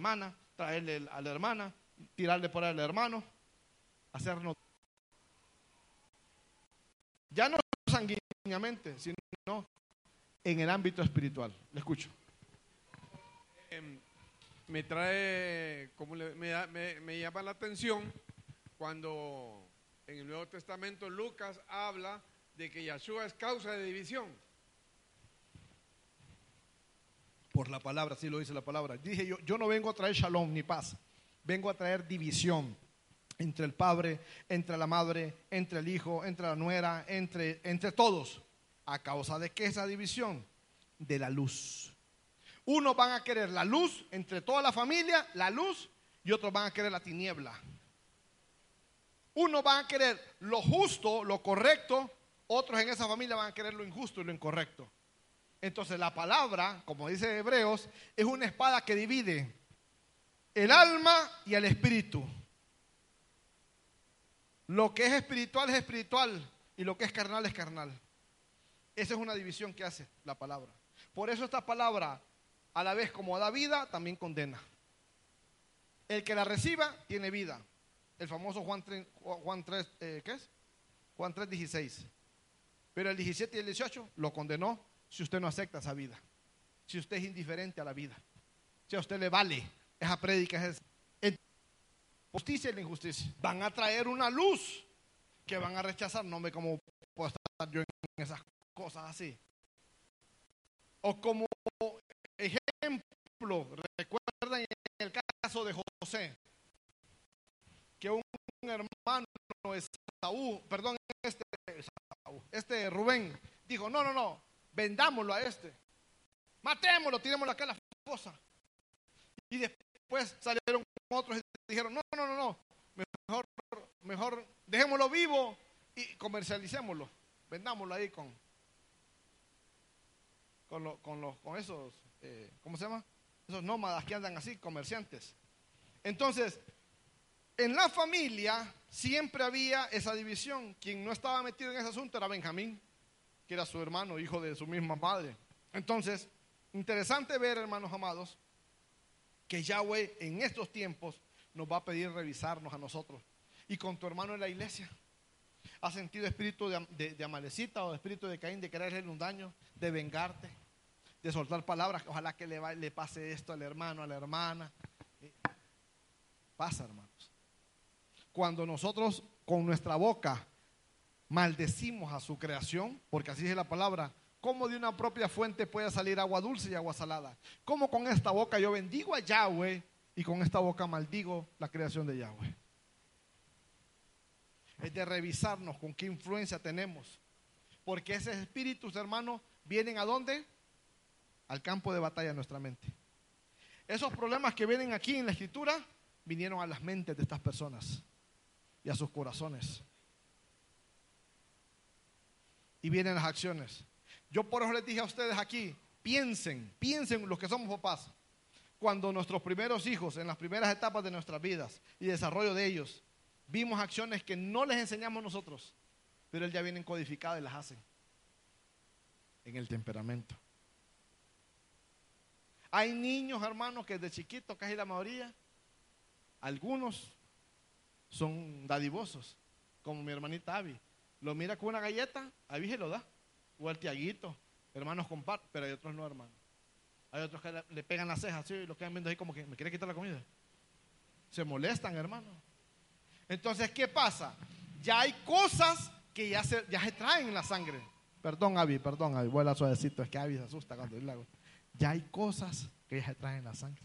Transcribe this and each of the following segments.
hermana, traerle a la hermana, tirarle por ahí al hermano, hacernos. Ya no sanguíneamente, sino en el ámbito espiritual. Le escucho. Me trae, me llama la atención cuando en el Nuevo Testamento Lucas habla de que Yahshua es causa de división. Por la palabra, sí lo dice la palabra. Dije yo no vengo a traer shalom ni paz, vengo a traer división entre el padre, entre la madre, entre el hijo, entre la nuera, entre todos. ¿A causa de qué esa división? De la luz. Unos van a querer la luz entre toda la familia, la luz, y otros van a querer la tiniebla. Unos van a querer lo justo, lo correcto, otros en esa familia van a querer lo injusto y lo incorrecto. Entonces la palabra, como dice Hebreos, es una espada que divide el alma y el espíritu. Lo que es espiritual y lo que es carnal es carnal. Esa es una división que hace la palabra. Por eso esta palabra, a la vez como da vida, también condena. El que la reciba tiene vida. El famoso Juan 3, ¿qué es? Juan 3:16. Pero el 17 y el 18 lo condenó si usted no acepta esa vida. Si usted es indiferente a la vida. Si a usted le vale esa prédica, es justicia y la injusticia. Van a traer una luz que van a rechazar. No me como puedo estar yo en esas cosas así. O como ejemplo, recuerdan en el caso de José, que un hermano este Rubén dijo, no, vendámoslo a este, matémoslo, tirémoslo acá a la fosa. Y después salieron otros y dijeron, no, mejor dejémoslo vivo y comercialicémoslo, vendámoslo ahí con esos, ¿cómo se llama? Esos nómadas que andan así, comerciantes. Entonces, en la familia siempre había esa división. Quien no estaba metido en ese asunto era Benjamín, que era su hermano, hijo de su misma madre. Entonces, interesante ver, hermanos amados, que Yahweh en estos tiempos nos va a pedir revisarnos a nosotros. Y con tu hermano en la iglesia, ¿has sentido espíritu de Amalecita o espíritu de Caín, de quererle un daño, de vengarte, de soltar palabras? Ojalá que le pase esto al hermano, a la hermana. Pasa, hermanos. Cuando nosotros con nuestra boca maldecimos a su creación, porque así dice la palabra, ¿cómo de una propia fuente puede salir agua dulce y agua salada? ¿Cómo con esta boca yo bendigo a Yahweh y con esta boca maldigo la creación de Yahweh? Es de revisarnos con qué influencia tenemos, porque esos espíritus, hermanos, vienen ¿a dónde? Al campo de batalla de nuestra mente. Esos problemas que vienen aquí en la escritura vinieron a las mentes de estas personas y a sus corazones. Y vienen las acciones. Yo por eso les dije a ustedes aquí, piensen los que somos papás, cuando nuestros primeros hijos, en las primeras etapas de nuestras vidas y desarrollo de ellos, vimos acciones que no les enseñamos nosotros, pero ellos ya vienen codificadas y las hacen en el temperamento. Hay niños, hermanos, que desde chiquitos, casi la mayoría, algunos son dadivosos, como mi hermanita Abby. Lo mira con una galleta, a Abby se lo da, o el Tiaguito, hermanos comparten, pero hay otros no, hermanos. Hay otros que le pegan las cejas así y lo quedan viendo ahí como que me quiere quitar la comida. Se molestan, hermano. Entonces, ¿qué pasa? Ya hay cosas que ya se traen en la sangre. Perdón, Abby, vuela suavecito, es que Abby se asusta cuando yo le hago. Ya hay cosas que ya se traen en la sangre.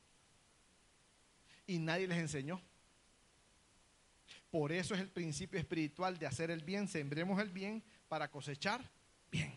Y nadie les enseñó. Por eso es el principio espiritual de hacer el bien. Sembremos el bien para cosechar bien.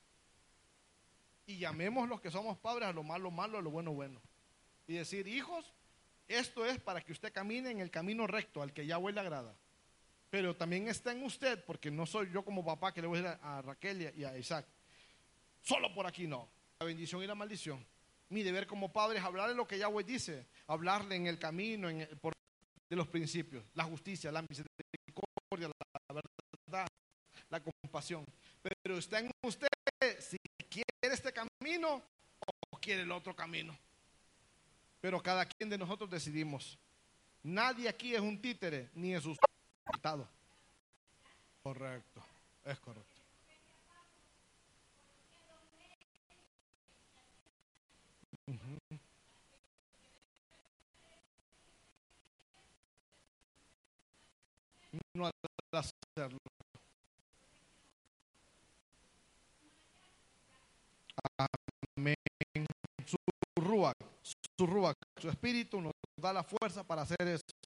Y llamemos los que somos padres a lo malo, malo, a lo bueno, bueno. Y decir, hijos, esto es para que usted camine en el camino recto, al que Yahweh le agrada. Pero también está en usted, porque no soy yo como papá que le voy a decir a Raquel y a Isaac, solo por aquí no. La bendición y la maldición. Mi deber como padre es hablarle lo que Yahweh dice, hablarle en el camino, de los principios, la justicia, la misericordia, la verdad, la compasión. Pero está en usted si quiere este camino o quiere el otro camino. Pero cada quien de nosotros decidimos. Nadie aquí es un títere, ni es su resultado. Correcto, es correcto. No al hacerlo. Amén. Su ruach, su espíritu nos da la fuerza para hacer eso.